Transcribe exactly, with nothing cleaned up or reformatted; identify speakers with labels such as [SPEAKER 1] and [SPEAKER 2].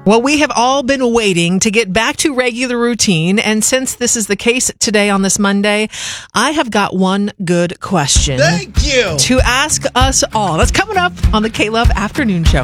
[SPEAKER 1] Well, we have all been waiting to get back to regular routine, and since this is the case today on this Monday, I have got one good question.
[SPEAKER 2] Thank you.
[SPEAKER 1] To ask us all. That's coming up on the K-Love Afternoon Show.